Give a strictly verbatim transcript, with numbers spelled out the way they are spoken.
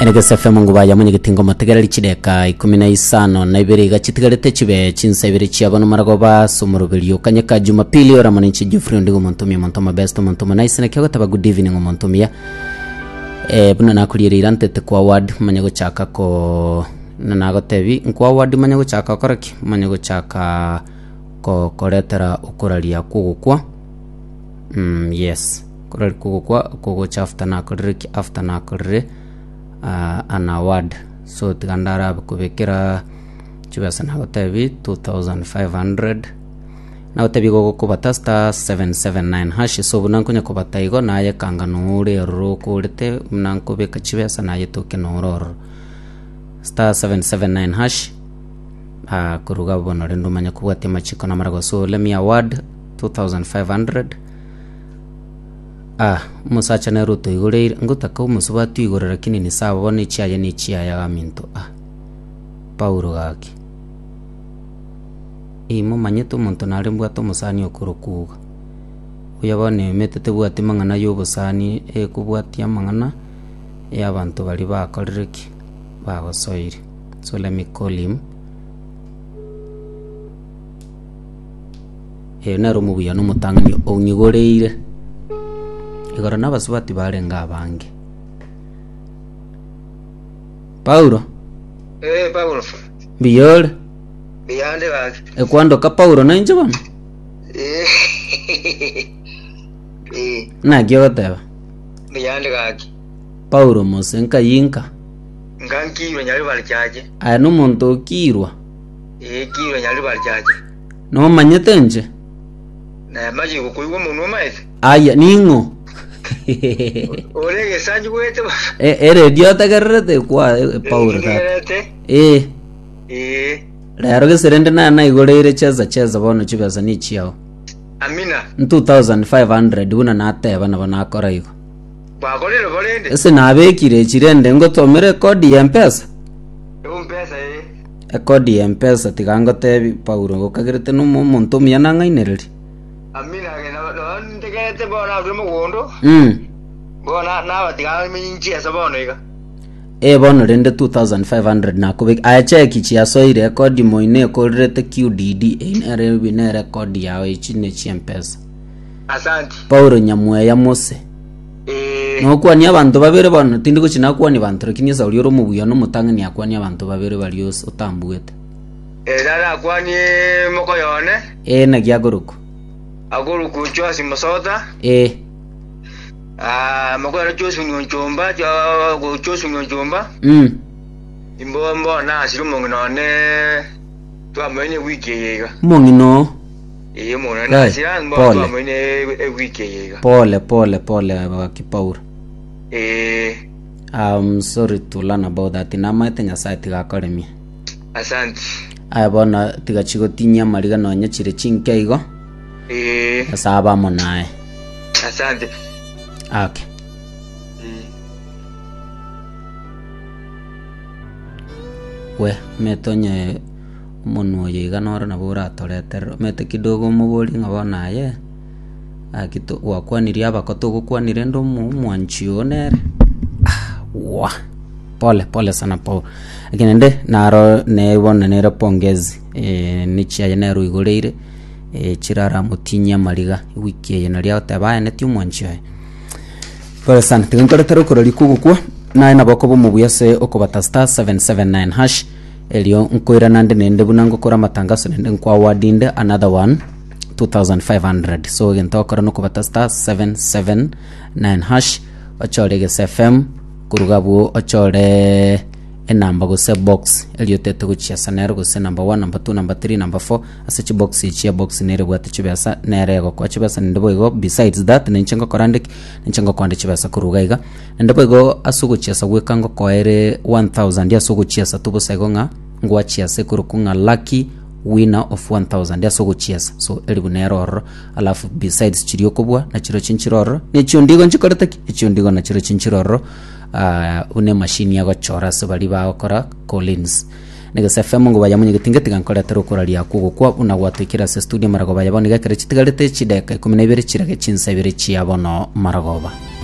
Enegesa F M ngubaya munye gitingo mategereri chideka ikumi na isano na ibiri gachitigarete chibe chinsa ibiri chiabano maragoba somurubiri ukanyeka Jumapili ora maninchi Jeffrey ndigo montumia montoma best montoma nice na kyo taba good evening montumia eh buna nakurire irantete kwa ward manyago chaka ko nanago tebi kwa ward manyago chaka koraki manyago chaka ko koretera ukuralia kugukwa mm yes kurali kugukwa kugo chafta na kuriki after na kurire Uh, an award so tigandara kubekera chibasa na hotebi two thousand five hundred na hotebi go kubata star seven seven nine hash so bunankunya kubata igo naye kanganure ro kurete mnankubeka chibasa naye toke nororo star seven seven nine hash a uh, kuruga bono rendo manya kubate machiko na marago so let me award two thousand five hundred ah musacha na ruto igore ngutaka umusubatu igore lakini ni sawa bone chiaya ni chiaya gaminto ah Paulo gaki imo manyeto muntu nare mbwato musani okurukuga uyabone metete bwati mangana yobusani e kubwati amangana ya abantu bali bakorereki bagosoire so let me call him e naro mubuya no mutangani onyigoreire igora nabasubati barenga abange Paulo eh Paulo biyole biyande baki e kwando ka Paulo na inje bana eh eh na gyoteba biyande baki Paulo mosenka yinka ngankirwe nyali bali chaje aya no muntu kirwa eh kirwe nyali bali chaje no manyete nje na maji kukuiwa munu maisi aya ningo Olege sanju wete ba. Eh eh radio tagarrete kwa Paulo ta. Eh. Eh. Lero ge serende na na igorere cheza cheza bono chibasa ni chiao. Amina. two thousand five hundred una na teba na bana akora iko. Ba gorero bolende. Ese na abekire chirende ngo tomere kodi ya M-Pesa. M-Pesa eh. E kodi ya M-Pesa tigango tebi Paulo ngo kagirete no muntu myana ngainereri. Amina ge na no ntegete bona abimo gondo. Mm. Bona na batiga minji esa bona iga. E bono rende two thousand five hundred na kubek a check chi aso record mo ine ko rete Q D D ine bine record yawe ichine chi M-Pesa. Asante. Paulo nyamwe ya mose. Eh. No kwa ni abantu babere bono tindi kuchina kwa ni bantu lakini sa ulioro mubuya no mutangani akwa ni abantu babere bali yose utambuete. Eh dala kwa ni moko yone. Eh na gyagoroku. Agoroku choasi masota. Eh. Ah, makora chosu nyonchomba, cho chosu nyonchomba. Mm. Imbo mbo na asiru monginone. Twa mwene wiki yega. Mongino. Iyo mona na asira mbo twa mwene wiki yega. Pole pole pole baki Paulo. Eh. I'm sorry to learn about that. Na mate nya site ga koremia. Asante. Aya bona tiga chigo tinya mariga no nya chire chinke igo. Eh. Asaba mo nae. Asante. Okay. Mm. We metonye monu yiga nora na bura toreter mete kidogo mubori ngabona ye akito wakwaniria abakoto gukwanire ndo mu mwanchionere ah wa pole pole sana po akinende naro ne wona ne rapongezi e nichi ya ne ruigoreire e chirara mutinya mariga wiki ye na ria tabaye ne ti mwanchio pole sana tigankora tero kurori kugukwa na ina bako bo mubuyase okobata star seven seven nine hash elio nkoira nande nende bunango kora matangaso nende nkwa wadinde another one two thousand five hundred so gento kora no kobata star seven seven nine hash ochore ge F M kurugabu ochore enamba go se box elio tete go chia sanero go se number one number two number three number four asechi box chia box nere bwate chibesa nere go kwa chibesa ndebo igo besides that nenchengo korandiki nenchengo kwande chibesa kurugaiga ndebo igo asugo chia sa wekango koere one thousand asugo chia sa tubo segonga ngwa chia se kurukunga lucky winner of one thousand asugo chia so elibu nero alafu besides chirio kubwa na chiro chinchiroro ne chiondigo nchikoroteki chiondigo na chiro chinchiroro uh, une machine ya gochora so bali ba okora Collins nega F M ngo bayamunye gitingeti gankora tero koraria kugukwa una gwatikira se studio maragoba yabone gakere chitigarete chideka ikumi na ibiri chirage chinsa ibiri chiabono maragoba.